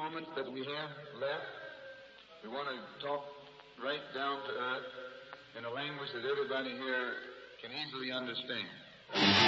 moments that we have left, we want to talk right down to earth in a language that everybody here can easily understand.